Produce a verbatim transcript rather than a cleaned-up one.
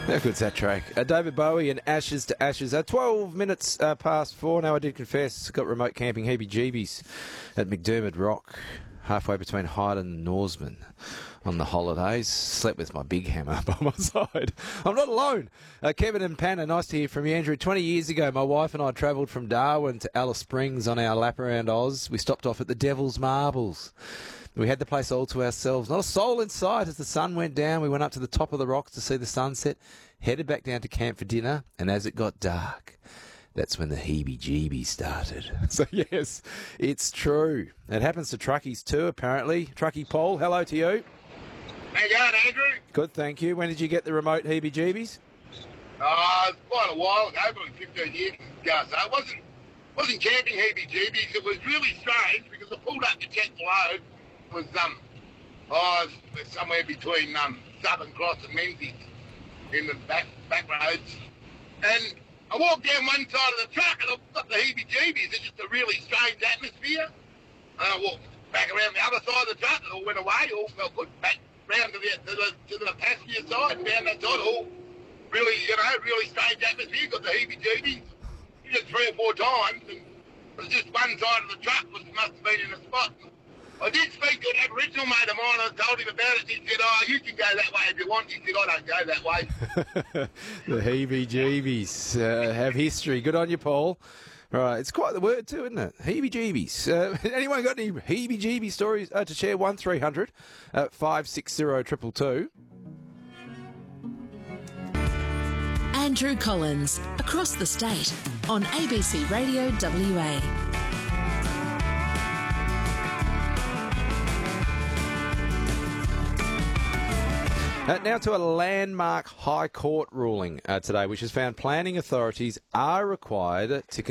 How good's that track? Uh, David Bowie and Ashes to Ashes. Uh, twelve minutes uh, past four. Now, I did confess, got remote camping heebie-jeebies at McDermott Rock, halfway between Hyden and Norseman on the holidays. Slept with my big hammer by my side. I'm not alone. Uh, Kevin and Panna, nice to hear from you, Andrew. twenty years ago, my wife and I travelled from Darwin to Alice Springs on our lap around Oz. We stopped off at the Devil's Marbles. We had the place all to ourselves. Not a soul in sight. As the sun went down, we went up to the top of the rocks to see the sunset, headed back down to camp for dinner, and as it got dark, that's when the heebie-jeebies started. So, yes, it's true. It happens to truckies too, apparently. Truckie Paul, hello to you. How you going, Andrew? Good, thank you. When did you get the remote heebie-jeebies? Uh, quite a while ago, probably fifteen years ago. So it wasn't, wasn't camping heebie-jeebies. It was really strange because I pulled up to check the load. It was, um, oh, it was somewhere between um, Southern Cross and Menzies in the back back roads. And I walked down one side of the truck and I've got the heebie-jeebies. It's just a really strange atmosphere. And I walked back around the other side of the truck and it all went away. It all felt good. Back round to the, to the, to the passenger side, down that side, all really, you know, really strange atmosphere. Got the heebie-jeebies. Did it three or four times. And it was just one side of the truck was must have been in a spot. I did speak to an Aboriginal mate of mine. I told him about it. He said, oh, you can go that way if you want. He said, I don't go that way. The heebie-jeebies uh, have history. Good on you, Paul. Right, it's quite the word too, isn't it? Heebie-jeebies. Uh, anyone got any heebie-jeebie stories uh, to share? one three hundred five six zero two two two. Andrew Collins, across the state, on A B C Radio W A. Uh, now to a landmark High Court ruling uh, today, which has found planning authorities are required to